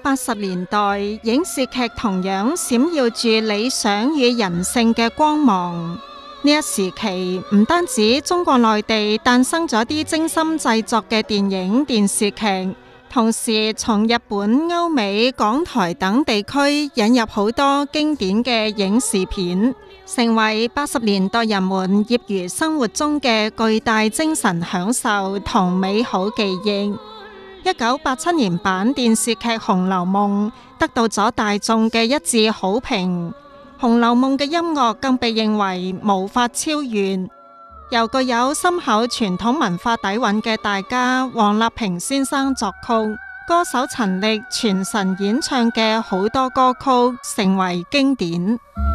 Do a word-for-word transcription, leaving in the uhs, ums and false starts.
八十年代，影視劇同樣閃耀住理想與人性嘅光芒。呢一時期，唔單止中國內地誕生咗啲精心製作嘅電影、電視劇，同時從日本、歐美、港台等地區引入好多經典嘅影視片，成為八十年代人們業餘生活中嘅巨大精神享受同美好記憶。一九八七年版電視劇《紅樓夢》得到咗大眾嘅一致好評，《紅樓夢》嘅音樂更被認為無法超越，由具有深厚傳統文化底蘊嘅大家黃立平先生作曲，歌手陳力傳神演唱嘅好多歌曲成為經典。